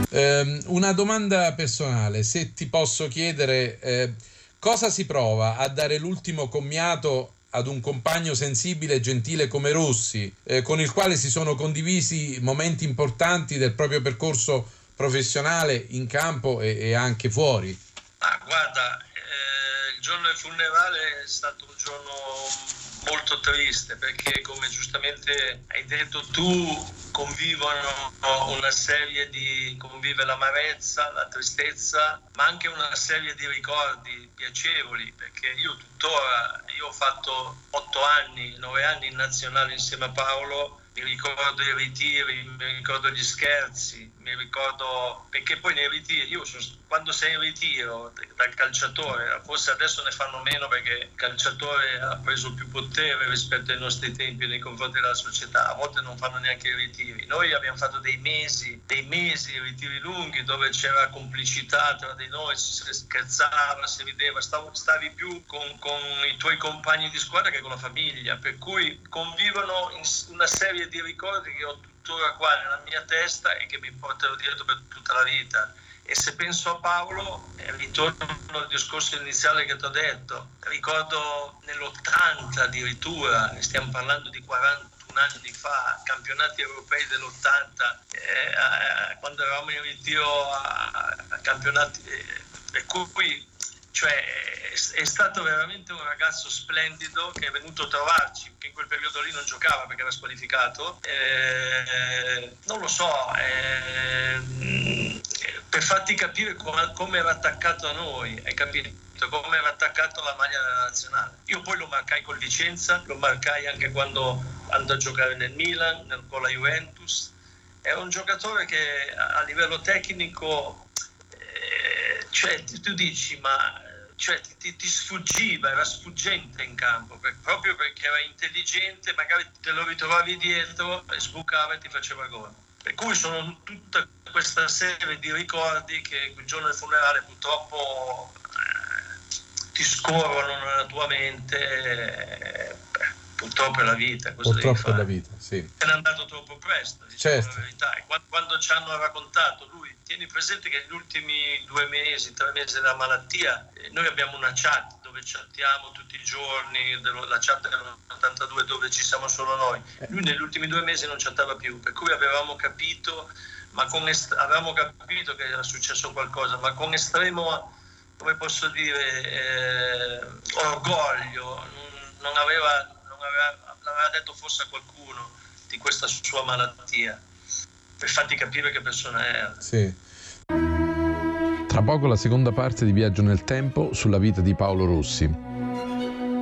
Una domanda personale, se ti posso chiedere, cosa si prova a dare l'ultimo commiato ad un compagno sensibile e gentile come Rossi, con il quale si sono condivisi momenti importanti del proprio percorso professionale in campo e anche fuori? Guarda, il giorno del funerale è stato un giorno molto triste perché, come giustamente hai detto tu, convive l'amarezza, la tristezza, ma anche una serie di ricordi piacevoli, perché io ho fatto 9 anni in nazionale insieme a Paolo. Mi ricordo i ritiri, mi ricordo gli scherzi, mi ricordo, perché poi nei ritiri, quando sei in ritiro dal calciatore, forse adesso ne fanno meno perché il calciatore ha preso più potere rispetto ai nostri tempi nei confronti della società, a volte non fanno neanche i ritiri. Noi abbiamo fatto dei mesi, ritiri lunghi dove c'era complicità tra di noi, si scherzava, si rideva, stavi più con i tuoi compagni di squadra che con la famiglia, per cui convivono in una serie di ricordi che ho tuttora qua nella mia testa e che mi porterò dietro per tutta la vita. E se penso a Paolo, ritorno al discorso iniziale che ti ho detto, ricordo nell'80 addirittura, stiamo parlando di 41 anni fa, campionati europei dell'80, quando eravamo in ritiro a campionati, per cui è stato veramente un ragazzo splendido che è venuto a trovarci, che in quel periodo lì non giocava perché era squalificato. Non lo so, per farti capire come era attaccato a noi, hai capito? Come era attaccato alla maglia della nazionale. Io poi lo marcai col Vicenza, lo marcai anche quando andò a giocare nel Milan, con la Juventus. Era un giocatore che a livello tecnico, tu dici, ma ti sfuggiva, era sfuggente in campo, proprio perché era intelligente, magari te lo ritrovavi dietro e sbucava e ti faceva gol. Per cui sono tutta questa serie di ricordi che quel giorno del funerale purtroppo ti scorrono nella tua mente. Purtroppo è la vita, cosa devi fare? Purtroppo è la vita, sì. È andato troppo presto, diciamo la verità. E quando ci hanno raccontato, lui, tieni presente che negli ultimi 3 mesi della malattia, noi abbiamo una chat dove chattiamo tutti i giorni, la chat dell'82 dove ci siamo solo noi. Lui negli ultimi 2 mesi non chattava più, per cui avevamo capito che era successo qualcosa, ma con estremo, come posso dire, orgoglio. Non aveva l'aveva detto forse a qualcuno di questa sua malattia, per farti capire che persona era. Sì. Tra poco la seconda parte di Viaggio nel tempo sulla vita di Paolo Rossi.